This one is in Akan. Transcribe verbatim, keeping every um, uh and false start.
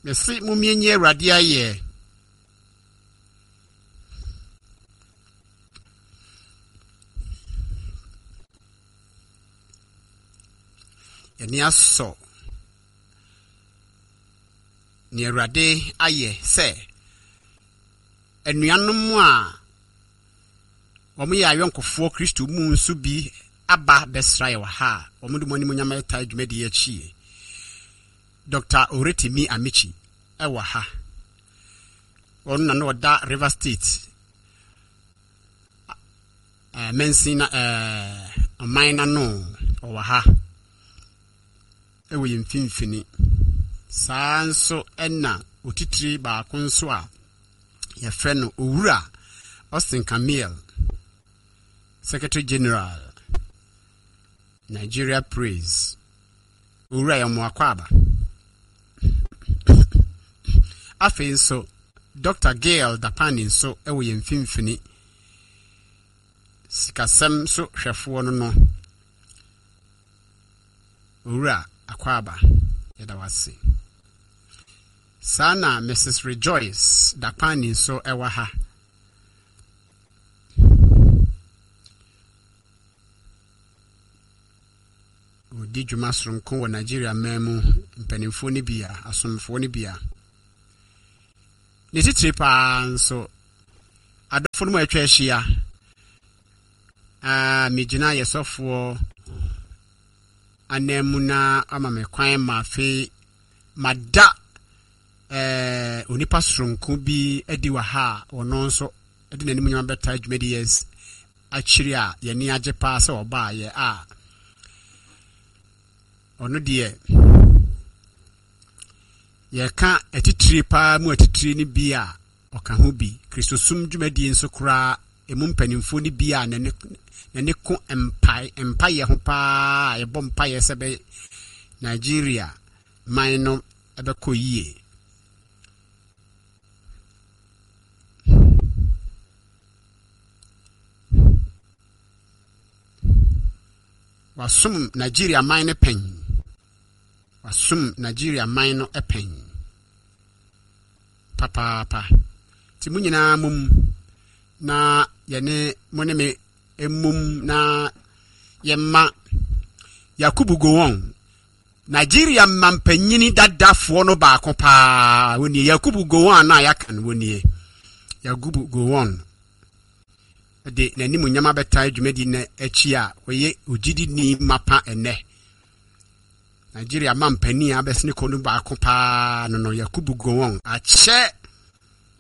Mesi mumienye radia ye. Eni aso. Ni rade aye se. Enuanom a omo ya yonkofo Kristo mu nso bi aba besrae wa ha. Omo de moni munyama eta dwumedi ye chi. Doctor Oretimi Amici ewa ha. Onu na oda River State. Uh, Mensina uh, minor no owa ha. Ewe yimfimfini. Sanso enna otitiri ba konso a ye friend Owura Austin Camille, Secretary General Nigeria Praise. Owura ya Mwakwaba. Afen so Doctor Gail Dapani so ewe yemfimfini sikasem so hwefo no no Owura Akwaba yeda wase sana Missus Rejoice Dapani so ewa ha odi dwuma soronko wo Nigeria memu mpanimfo ni bia asomfo ni bia ne titiri pa nso adofo no mu atwa ahia ah migina yesofo anemuna ama mekwan mafe mada eh onipa soronko bi edi wa ha ono nso edi nanim nyama beta dwumedi yes achiri a ye ni age pa se oba ye a ono die ye ka etitiri pa mu etitiri ni bia oka ho bi Kristosum dwumedi nso kura emu mpanimfo ni bia na ne ne ko empire empire ho pa ye bom pa ye sebe Nigeria maino ebe ko yie wasum Nigeria mine pen wasum Nigeria mine epen papa papa ti munyina mum na yene mone me emum na yemma Yakubu Gowon Nigeria mampanyini dadafo no ba ko pa woni Yakubu Gowon na yakan woni Yakubu Gowon de nanimu nyama beta dwumedi na achi a oye ogidi ni mapa ene Nigeria mampani abesne ko no ba ko pa no no Yakubu Gowon ache